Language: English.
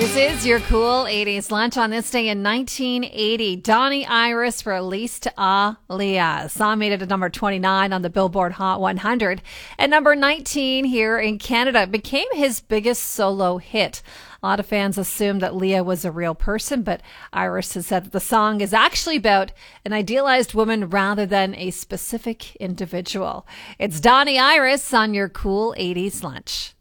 This is your cool 80s lunch on this day in 1980. Donnie Iris released Aaliyah. The song made it at number 29 on the Billboard Hot 100. At number 19 here in Canada, it became his biggest solo hit. A lot of fans assumed that Leah was a real person, but Iris has said that the song is actually about an idealized woman rather than a specific individual. It's Donnie Iris on your cool 80s lunch.